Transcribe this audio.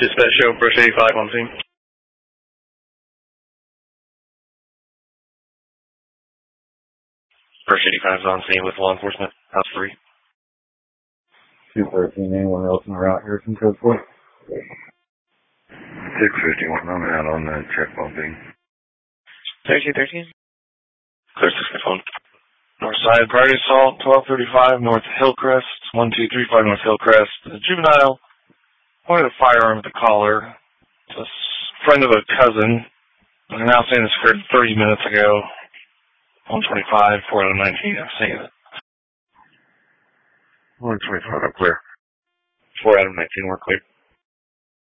Dispatch show, Brush 85 on scene. Brush 85 is on scene with law enforcement, house 3. 213, anyone else in the route here from Code 4? 651, I'm out on the check bumping. 1313. Clear 651. North side, priority assault, 1235, North Hillcrest, 1235 North Hillcrest. The juvenile pointed a firearm at the caller. It's a friend of a cousin. They're now saying this occurred 30 minutes ago. 125, 4 out of 19, I've seen it. 125, I'm clear. 4 out of 19, we're clear.